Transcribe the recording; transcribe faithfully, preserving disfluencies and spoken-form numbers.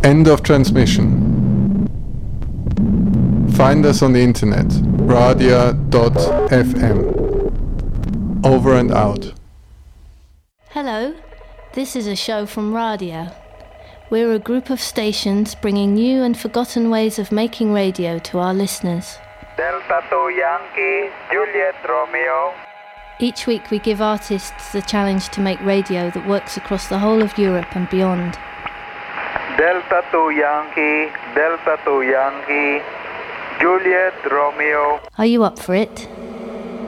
End of transmission. Find us on the internet, radia dot f m. Over and out. Hello, this is a show from Radia. We're a group of stations bringing new and forgotten ways of making radio to our listeners. Delta two Yankee, Juliet Romeo. Each week we give artists the challenge to make radio that works across the whole of Europe and beyond. Delta two Yankee, Delta two Yankee, Juliet Romeo. Are you up for it?